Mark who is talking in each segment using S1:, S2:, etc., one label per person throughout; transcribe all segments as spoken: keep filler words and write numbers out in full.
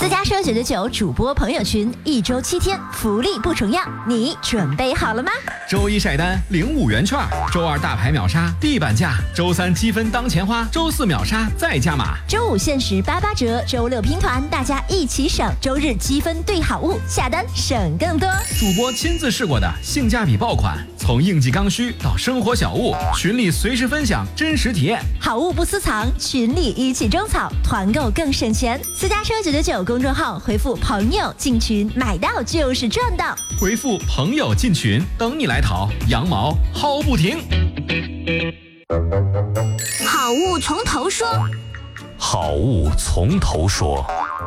S1: 私家车九九九主播朋友群，一周七天，福利不重样，你准备好了吗？
S2: 周一晒单领五元券，周二大牌秒杀地板价，周三积分当钱花，周四秒杀再加码，
S1: 周五限时八八折，周六拼团，大家一起省，周日积分兑好物，下单省更多。
S2: 主播亲自试过的性价比爆款，从应季刚需到生活小物，群里随时分享真实体验，
S1: 好物不私藏，群里一起种草，团购更省钱。私家车九九九公众号回复朋友进群，买到就是赚到。
S2: 回复朋友进群，等你来淘，羊毛薅不停。
S1: 好物从头说，
S3: 好物从头说。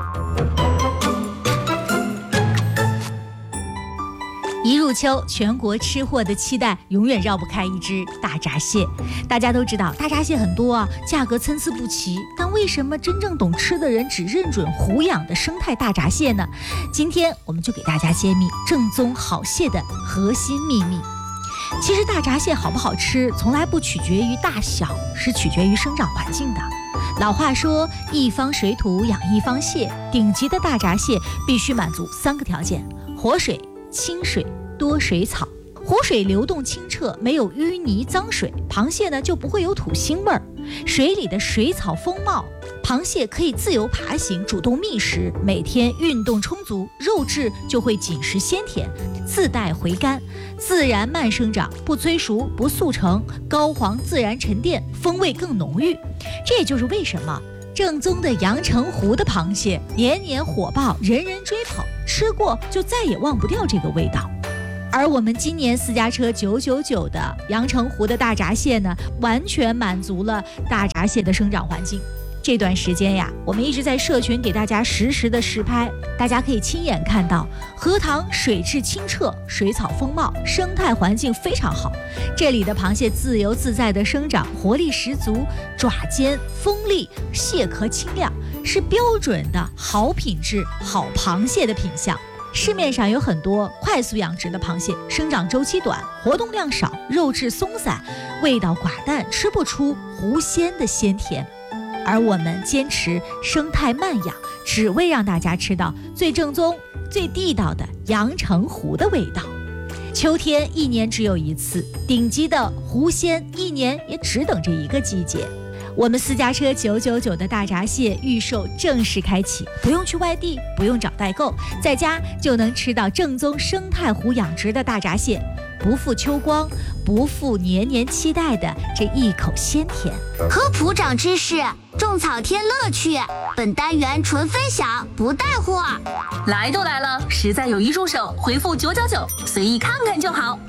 S4: 一入秋，全国吃货的期待永远绕不开一只大闸蟹。大家都知道，大闸蟹很多啊，价格参差不齐。但为什么真正懂吃的人只认准湖养的生态大闸蟹呢？今天我们就给大家揭秘正宗好蟹的核心秘密。其实大闸蟹好不好吃，从来不取决于大小，是取决于生长环境的。老话说，一方水土养一方蟹，顶级的大闸蟹必须满足三个条件：活水、清水、多水草。湖水流动清澈，没有淤泥脏水，螃蟹呢就不会有土腥味儿。水里的水草丰茂，螃蟹可以自由爬行，主动觅食，每天运动充足，肉质就会紧实鲜甜，自带回甘，自然慢生长，不催熟不速成，膏黄自然沉淀，风味更浓郁。这也就是为什么正宗的阳澄湖的螃蟹年年火爆，人人追捧，吃过就再也忘不掉这个味道。而我们今年私家车九九九的阳澄湖的大闸蟹呢，完全满足了大闸蟹的生长环境。这段时间呀，我们一直在社群给大家实时的实拍，大家可以亲眼看到荷塘水质清澈，水草丰茂，生态环境非常好。这里的螃蟹自由自在的生长，活力十足，爪尖锋利，蟹壳清亮，是标准的好品质好螃蟹的品相。市面上有很多快速养殖的螃蟹，生长周期短，活动量少，肉质松散，味道寡淡，吃不出湖鲜的鲜甜。而我们坚持生态慢养，只为让大家吃到最正宗、最地道的阳澄湖的味道。秋天一年只有一次，顶级的湖鲜一年也只等这一个季节。我们私家车九九九的大闸蟹预售正式开启，不用去外地，不用找代购，在家就能吃到正宗生态湖养殖的大闸蟹，不负秋光，不负年年期待的这一口鲜甜。
S5: 科普长知识，种草添乐趣。本单元纯分享，不带货。
S6: 来都来了，实在有一入手，回复九九九，随意看看就好。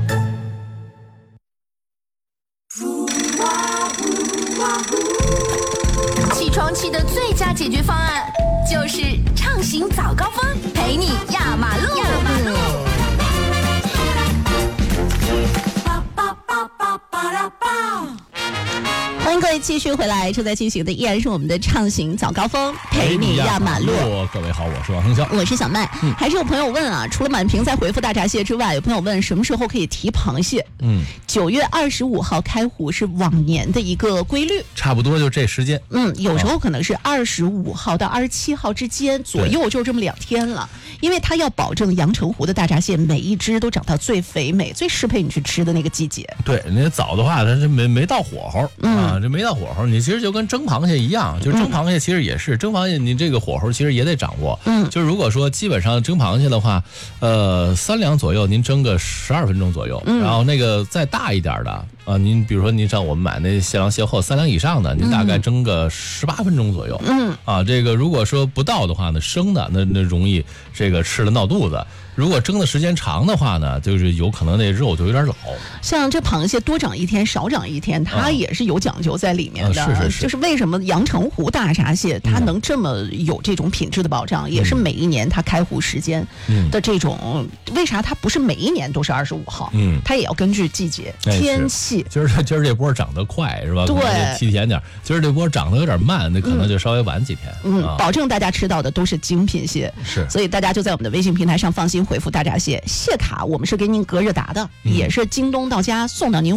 S1: 起床气的最佳解决方案就是畅行早高峰，陪你压马路。压马路。
S7: 欢迎各位继续回来，正在进行的依然是我们的畅行早高峰，陪你压马路。
S3: 各位好，我是王腾霄，
S7: 我是小麦、嗯。还是有朋友问啊，除了满屏在回复大闸蟹之外，有朋友问什么时候可以提螃蟹？嗯，九月二十五号开湖是往年的一个规律，
S3: 差不多就这时间。
S7: 嗯，有时候可能是二十五号到二十七号之间左右，就这么两天了。因为它要保证阳澄湖的大闸蟹每一只都长到最肥美、最适配你去吃的那个季节。
S3: 对，那早的话它是没没到火候、嗯、啊，这没到火候，你其实就跟蒸螃蟹一样，就是蒸螃蟹其实也是、嗯、蒸螃蟹，你这个火候其实也得掌握。嗯，就是如果说基本上蒸螃蟹的话，呃，三两左右，您蒸个十二分钟左右、嗯，然后那个再大一点的。啊，您比如说，您像我们买那蟹郎蟹后三两以上的，您大概蒸个十八分钟左右。嗯，啊，这个如果说不到的话呢，生的那那容易这个吃了闹肚子。如果蒸的时间长的话呢，就是有可能那肉就有点老。
S7: 像这螃蟹多长一天少长一天，它也是有讲究在里面的。
S3: 啊、是是是。
S7: 就是为什么阳澄湖大闸蟹它能这么有这种品质的保障，嗯、也是每一年它开湖时间的这种、嗯。为啥它不是每一年都是二十五号？嗯，它也要根据季节、哎、天气。
S3: 今儿今儿这波长得快是吧？
S7: 对，
S3: 提前点。今儿这波长得有点慢，那可能就稍微晚几天。
S7: 嗯，啊、保证大家吃到的都是精品蟹。
S3: 是。
S7: 所以大家就在我们的微信平台上放心回复大闸蟹。蟹卡我们是给您隔日达的、嗯，也是京东到家送到您屋。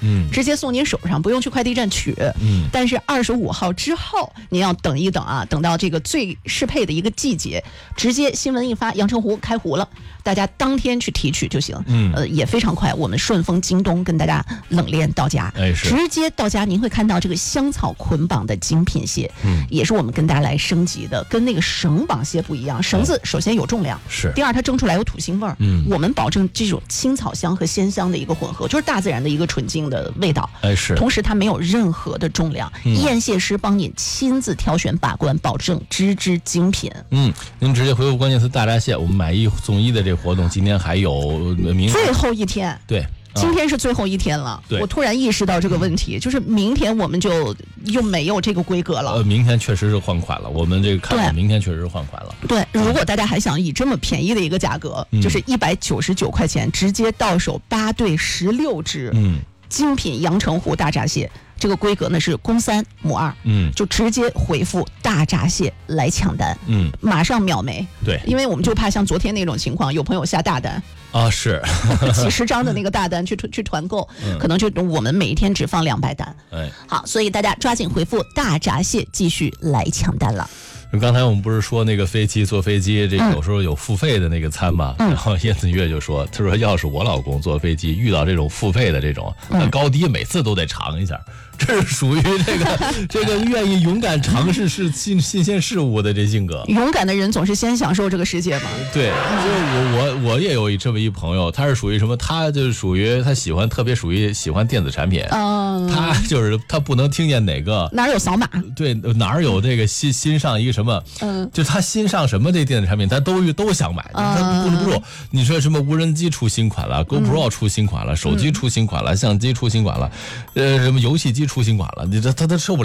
S7: 嗯，直接送您手上，不用去快递站取。嗯，但是二十五号之后您要等一等啊，等到这个最适配的一个季节，直接新闻一发，阳澄湖开湖了，大家当天去提取就行。嗯，呃，也非常快，我们顺丰、京东跟大家冷链到家，
S3: 哎，是
S7: 直接到家，您会看到这个香草捆绑的精品蟹，嗯，也是我们跟大家来升级的，跟那个绳绑蟹不一样。绳子首先有重量，
S3: 是，
S7: 第二它蒸出来有土腥味儿，嗯，我们保证这种青草香和鲜香的一个混合，就是大自然的一个纯净的味道，
S3: 哎，是。
S7: 同时它没有任何的重量，嗯、验蟹师帮你亲自挑选把关，保证只只精品。
S3: 嗯，您直接回复关键词大闸蟹，我们买一送一的这活动今天还有明
S7: 最后一天，
S3: 对。
S7: 今天是最后一天了，我突然意识到这个问题，就是明天我们就又没有这个规格了。
S3: 呃，明天确实是换款了，我们这个看到明天确实是换款了。
S7: 对，如果大家还想以这么便宜的一个价格，嗯、就是一百九十九块钱直接到手八对十六只，嗯，精品阳澄湖大闸蟹。这个规格呢是公三母二，嗯，就直接回复大闸蟹来抢单，嗯，马上秒没。
S3: 对，
S7: 因为我们就怕像昨天那种情况，有朋友下大单
S3: 啊，是
S7: 几十张的那个大单去去团购，嗯、可能就我们每一天只放两百单。
S3: 哎，
S7: 好，所以大家抓紧回复大闸蟹，继续来抢单了。
S3: 刚才我们不是说那个飞机坐飞机，这有时候有付费的那个餐嘛？嗯、然后叶子月就说：“他说要是我老公坐飞机遇到这种付费的这种，那高低每次都得尝一下。”这是属于这个这个愿意勇敢尝试是新新鲜事物的这性格。
S7: 勇敢的人总是先享受这个世界嘛。
S3: 对，就我我我也有一这么一朋友，他是属于什么？他就是属于他喜欢特别属于喜欢电子产品。嗯，他就是他不能听见哪个
S7: 哪有扫码，
S3: 对，哪儿有这个新新上一个什么，嗯，就他新上什么这电子产品，他都都想买。嗯、他不不不，你说什么无人机出新款了 ，GoPro 出新款了，手机出新款了，相机出新款了，呃，什么游戏机出新款了，你这他他受不了。